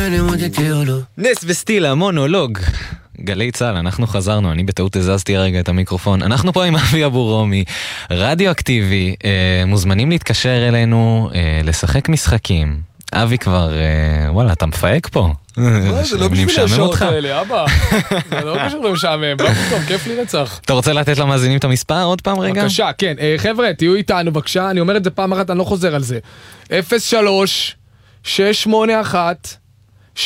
נס וסטילה, מונולוג. גלי צהל, אנחנו חזרנו, אני בטעות הזזתי רגע את המיקרופון. אנחנו פה עם אבי אבורומי, רדיו אקטיבי, מוזמנים להתקשר אלינו, לשחק משחקים. אבי כבר, וואלה, אתה מפהק פה. זה לא בשביל השעות האלה, אבא. זה לא קשור למשעמם, טוב, כיף לי רצח. אתה רוצה לתת למאזינים את המספר עוד פעם רגע? בבקשה, כן. חבר'ה, תהיו איתנו, בבקשה. אני אומר את זה פעם אחת, אני לא חוזר על זה. 03-681-3344.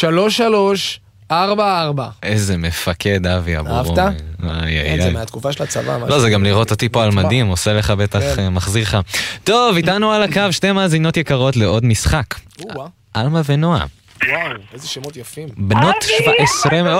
איזה מפקד אבי אבורומי. אהבת? זה מהתקופה של הצבא. לא, זה גם לראות אותי פה על מדים, עושה לך בטח, מחזיר לך. טוב, איתנו על הקו שתי מאזינות יקרות לעוד משחק. אלמה ונועה. וואו, איזה שמות יפים. בנות 17...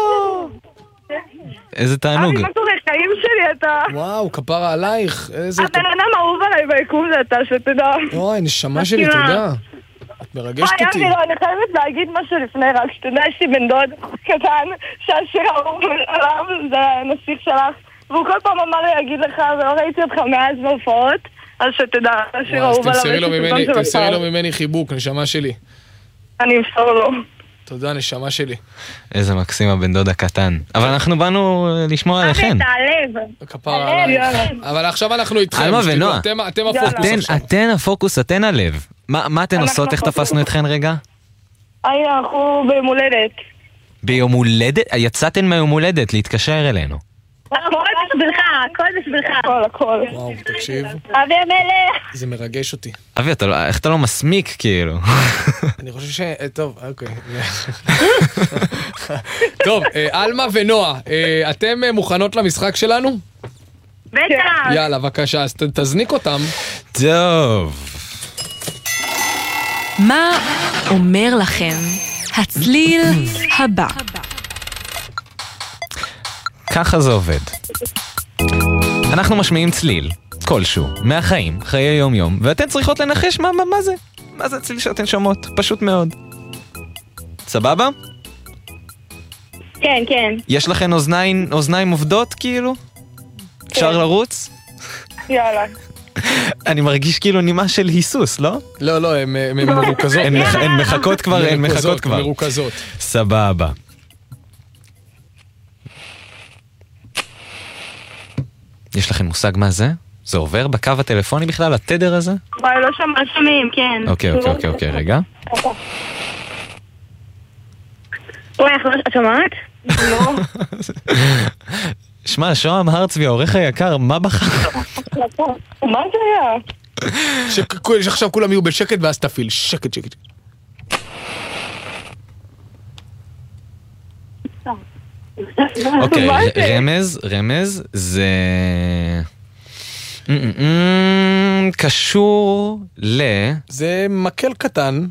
איזה תענוג. אבי, מה קורה? חיים שלי אתה. וואו, כפרה עלייך. הבן אדם אהוב עליי ביקום זה אתה, שתדע. אוי, נשמה שלי, תודה. את מרגשת אותי. אני חייבת להגיד משהו לפני, רק שתדע, יש לי בן דוד קטן, שהשיר אהוב עליו, זה הנסיך שלך, והוא כל פעם אמר לי להגיד לך, ולא ראיתי אותך מאז בהופעות, אז שתדע, השיר אהוב עליו. תמסרי לו ממני חיבוק, נשמה שלי. אני אמסור לו. תודה, נשמה שלי. איזה מקסים הבן דוד הקטן. אבל אנחנו באנו לשמוע עליכן. כפרה עליי. אבל עכשיו אנחנו איתכם. אלמה ונועה. אתם הפוקוס עכשיו. אתן הפוקוס, אתן הלב. מה אתן עושות? איך תפסנו אתכן רגע? אנחנו ביום הולדת. ביום הולדת? יצאתן מהיום הולדת להתקשר אלינו. הכל בשבילך. הכל. וואו, תקשיב. אבי המלך. זה מרגש אותי. אבי, איך אתה לא מסמיק כאילו? אני חושב טוב, אוקיי. טוב, אלמה ונועה, אתם מוכנות למשחק שלנו? בטח. יאללה, בבקשה, אז תזניק אותם. טוב. מה אומר לכם הצליל הבא? ככה זה עובד. אנחנו משמיעים צליל כלשהו מהחיים, חיי יום יום, ואתן צריכות לנחש מה זה. מה זה הצליל שאתן שומעות? פשוט מאוד. סבבה? כן, כן. יש לכן אוזניים עובדות כאילו? אפשר לרוץ? יאללה. אני מרגיש כאילו נימה של היסוס, לא? לא, הן מרוכזות. הן מחכות כבר, מרוכזות. סבבה. יש לכם מושג מה זה? זה עובר בקו הטלפוני בכלל, התדר הזה? וואי, לא שומעים, כן. אוקיי, רגע. וואי, את שומעת? לא. שמע, שוהם הרצבי, העורך היקר, מה בחר? מה זה היה? שעכשיו כולם יהיו בשקט ואז תפיל, שקט. אוקיי, רמז זה קשור זה מקל קטן.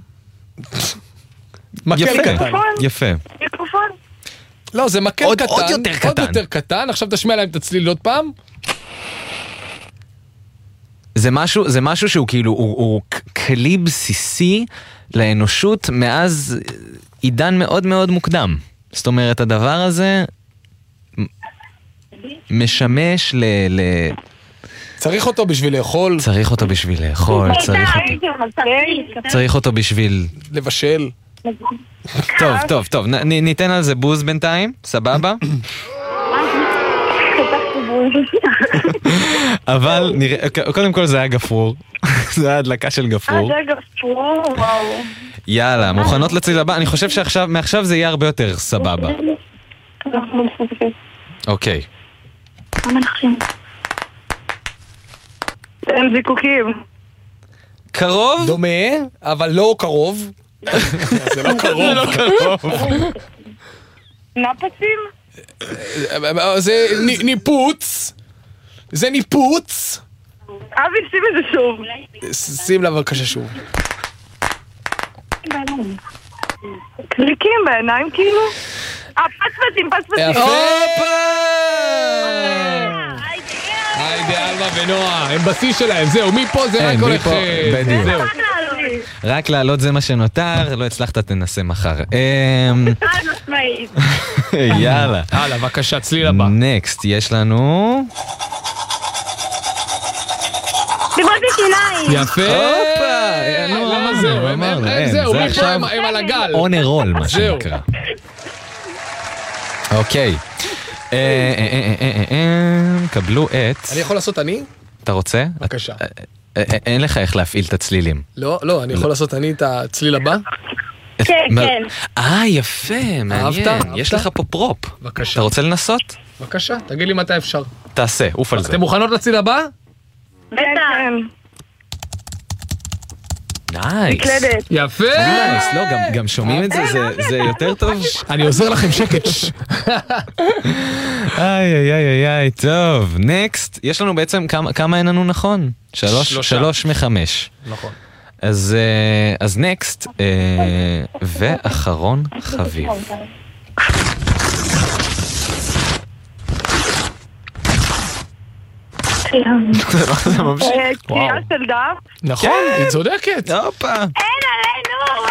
יפה. מיקרופון? לא, זה מקל קטן. עוד יותר קטן. עכשיו תשמע להם את הצליל עוד פעם. זה משהו שהוא כאילו, הוא כלי בסיסי לאנושות מאז עידן מאוד מאוד מוקדם. זאת אומרת, הדבר הזה משמש צריך אותו בשביל לאכול. צריך אותו בשביל לבשל. טוב, ניתן על זה בוז בינתיים, סבבה? אבל קודם כל זה היה גפרור. זה היה הדלקה של גפרור. זה גפרור, וואו. יאללה, מוכנות לצליל הבא? אני חושב שמעכשיו זה יהיה הרבה יותר סבבה. אוקיי. הם זיקוקים. קרוב? דומה, אבל לא קרוב. זה לא קרוב. נפצים? זה ניפוץ. אבי, שים את זה שוב. שים לה בבקשה שוב. קליקים בעיניים כאילו? פצפצים. היידה, אלמה ונועה, הם בשיא שלהם, זהו, מפה זה רק הולך... בדיוק. רק לעלות זה מה שנותר, לא הצלחת תנסה מחר. יאללה. הלאה, בבקשה, צליל הבא. נקסט, יש לנו... דיברות בשיניים. יפה. למה זהו? זהו, מפה הם על הגל. on a roll, מה שנקרא. אוקיי. קבלו את... אני יכול לעשות אני? אתה רוצה? בבקשה. אין לך איך להפעיל את הצלילים. לא, אני יכול לעשות אני את הצליל הבא? כן. יפה, מעניין. יש לך פה פרופ. בבקשה. אתה רוצה לנסות? בבקשה, תגיד לי מתי אפשר. תעשה, אוף על זה. אתם מוכנות לצליל הבא? בטח. נייס. מקלדת. יפה! נייס, לא, גם שומעים את זה, זה יותר טוב. אני עוזר לכם שקט. איי, טוב, נקסט. יש לנו בעצם, כמה אין לנו נכון? 3 מ-5. נכון. אז נקסט, ואחרון חביב. זה ממשיך. קריאה של דף. נכון, היא צודקת. הופה. אין עלינו,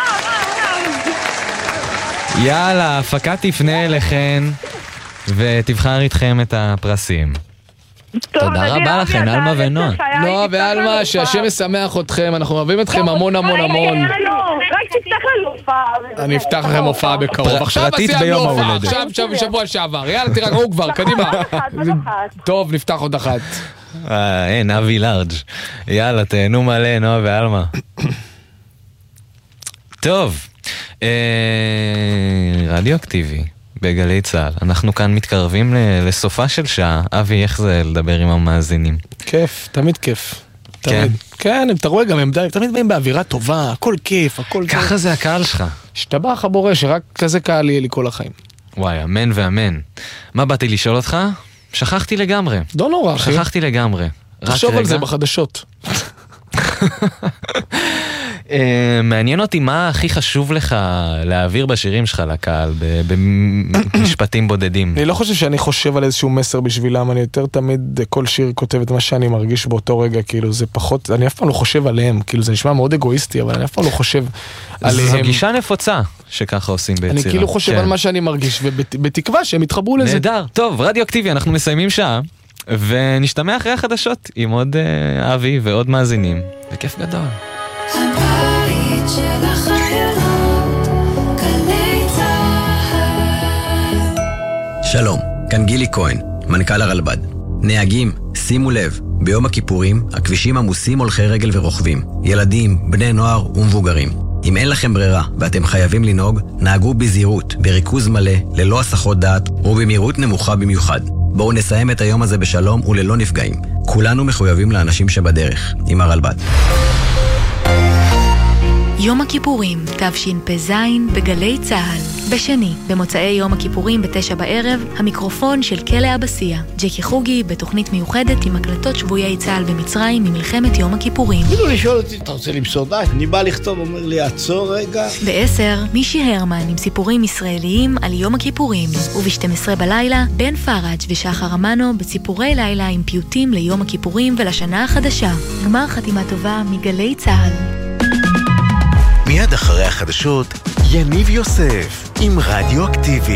יאללה, ההפקה תפנה אליכן ותבחר איתכם את הפרסים. תודה רבה לכן, אלמה ונועה. נועה ואלמה, שהשם ישמח אתכם, אנחנו אוהבים אתכם המון. רק תפתח לנו הופעה. אני אפתח לכם הופעה בקרוב. עכשיו פרטית עשינו ביום הופעה, ההולדת. עכשיו שבוע שעבר. יאללה, תירגעו כבר, קדימה. טוב, נפתח עוד אחת. אין, אבי לארג'. יאללה, תהנו מלא, נועה ואלמה. טוב, רדיואקטיבי בגלי צהל. אנחנו כאן מתקרבים לסופה של שעה. אבי, איך זה לדבר עם המאזינים? כיף, תמיד כיף. כן, אתה רואה גם, הם תמיד באים באווירה טובה, הכל כיף, הכל טוב. ככה זה הקהל שלך. השתבח הבורא, שרק כזה קהל יהיה לי כל החיים. וואי, אמן ואמן. מה באתי לשאול אותך? שכחתי לגמרי. לא נורא, אחי. שכחתי לגמרי. תחשוב על זה בחדשות. מעניין אותי מה הכי חשוב לך להעביר בשירים שלך לקהל, במשפטים בודדים. אני לא חושב שאני חושב על איזשהו מסר בשבילם, אני יותר תמיד כל שיר כותב את מה שאני מרגיש באותו רגע, כאילו זה פחות, אני אף פעם לא חושב עליהם, כאילו זה נשמע מאוד אגואיסטי, אבל אני אף פעם לא חושב עליהם. זו גישה נפוצה שככה עושים ביצירה. אני כאילו חושב על מה שאני מרגיש, ובתקווה שהם יתחברו לזה. נהדר. טוב, רדיואקטיבי, אנחנו מסיימים שעה, ונשתמע אחרי החדשות עם עוד אבי ועוד מאזינים. בכיף גדול. הבית של החיילות, גלי צהל. שלום, כאן גילי כהן, מנכ"ל הרלב"ד. נהגים, שימו לב, ביום הכיפורים הכבישים עמוסים הולכי רגל ורוכבים, ילדים, בני נוער ומבוגרים. אם אין לכם ברירה ואתם חייבים לנהוג, נהגו בזהירות, בריכוז מלא, ללא הסחות דעת ובמהירות נמוכה במיוחד. בואו נסיים את היום הזה בשלום וללא נפגעים. כולנו מחויבים לאנשים שבדרך, עם הרלב"ד. יום הכיפורים, תשפ"ז בגלי צהל. בשני, במוצאי יום הכיפורים ב9 בערב, המיקרופון של כלא אבסיה. ג'קי חוגי בתוכנית מיוחדת עם הקלטות שבויי צהל במצרים ממלחמת יום הכיפורים. כאילו לשאול אותי, אתה רוצה למסור די? אני בא לכתוב, אומר לי, עצור רגע. ב10, מישי הרמן עם סיפורים ישראליים על יום הכיפורים. וב12 בלילה, בן פראג' ושחר אמנו בציפורי לילה עם פיוטים ליום הכיפורים ולשנה החדשה. גמר חתימה טובה מגלי צהל. מיד אחרי החדשות, יניב יוסף עם רדיואקטיבי.